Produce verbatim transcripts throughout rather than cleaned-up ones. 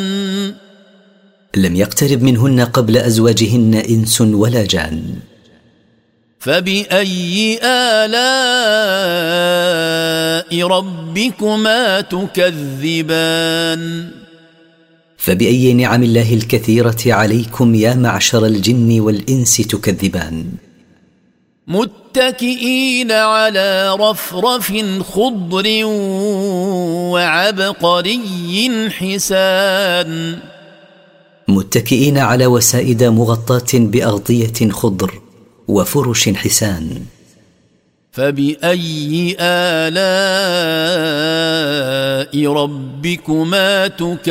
لم يقترب منهن قبل أزواجهن إنس ولا جان. فبأي آلاء ربكما تكذبان فبأي نعم الله الكثيرة عليكم يا معشر الجن والإنس تكذبان. متكئين على رفرف خضر وعبقري حسان. متكئين على وسائد مغطاة بأغطية خضر وفرش حسان. فبأي آلاء ربكما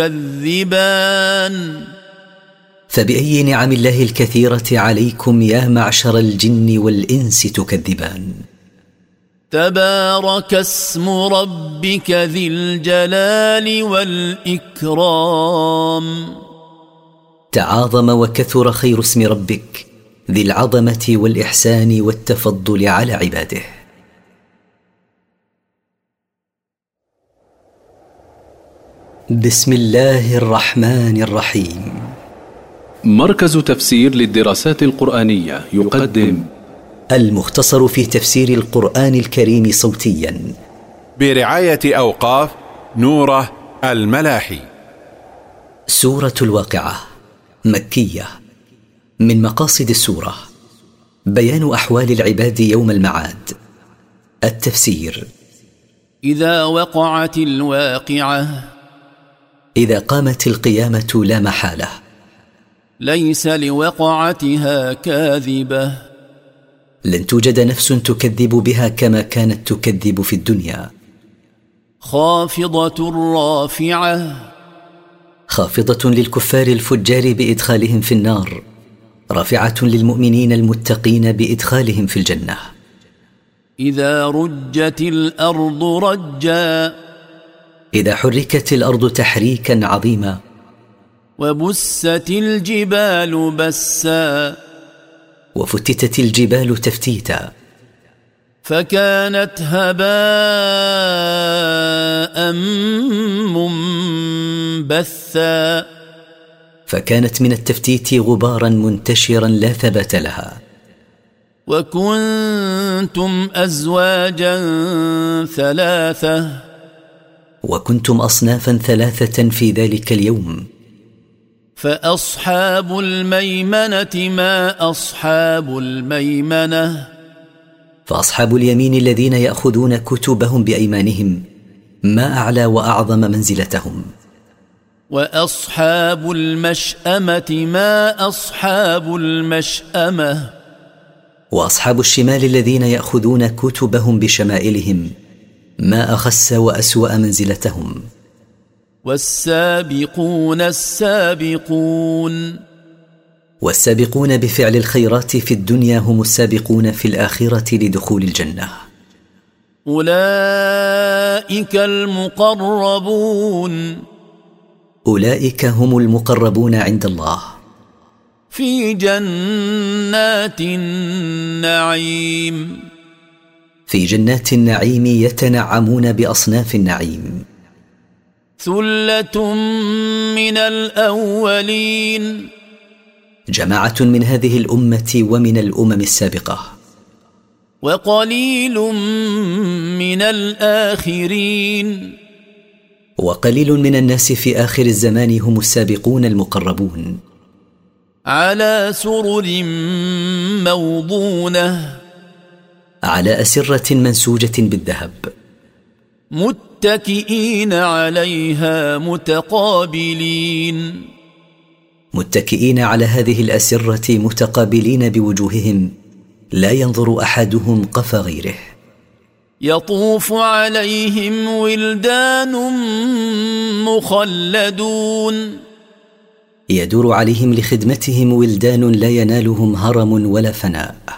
تكذبان فبأي نعم الله الكثيرة عليكم يا معشر الجن والإنس تكذبان. تبارك اسم ربك ذي الجلال والإكرام. تعاظم وكثر خير اسم ربك ذي العظمة والإحسان والتفضل على عباده. بسم الله الرحمن الرحيم. مركز تفسير للدراسات القرآنية يقدم المختصر في تفسير القرآن الكريم صوتيا برعاية أوقاف نوره الملاحي. سورة الواقعة مكية. من مقاصد السورة بيان أحوال العباد يوم المعاد. التفسير: إذا وقعت الواقعة، إذا قامت القيامة لا محالة، ليس لوقعتها كاذبة، لن توجد نفس تكذب بها كما كانت تكذب في الدنيا. خافضة رافعة، خافضة للكفار الفجار بإدخالهم في النار، رافعة للمؤمنين المتقين بإدخالهم في الجنة. إذا رجت الأرض رجا، إذا حركت الأرض تحريكا عظيما. وبست الجبال بسا، وفتتت الجبال تفتيتا. فكانت هباء منبثا، فكانت من التفتيت غبارا منتشرا لا ثبات لها. وكنتم أزواجا ثلاثة، وكنتم أصنافا ثلاثة في ذلك اليوم. فأصحاب الميمنة ما أصحاب الميمنة، فأصحاب اليمين الذين يأخذون كتبهم بأيمانهم ما أعلى وأعظم منزلتهم. وأصحاب المشأمة ما أصحاب المشأمة، وأصحاب الشمال الذين يأخذون كتبهم بشمائلهم ما أخس وأسوأ منزلتهم. والسابقون السابقون، والسابقون بفعل الخيرات في الدنيا هم السابقون في الآخرة لدخول الجنة. أولئك المقربون، أولئك هم المقربون عند الله. في جنات النعيم، في جنات النعيم يتنعمون بأصناف النعيم. ثلة من الأولين، جماعة من هذه الأمة ومن الأمم السابقة. وقليل من الآخرين، وقليل من الناس في آخر الزمان هم السابقون المقربون. على سرر موضونة، على أسرة منسوجة بالذهب. متكئين عليها متقابلين، متكئين على هذه الأسرة متقابلين بوجوههم لا ينظر أحدهم قفا غيره. يطوف عليهم ولدان مخلدون، يدور عليهم لخدمتهم ولدان لا ينالهم هرم ولا فناء.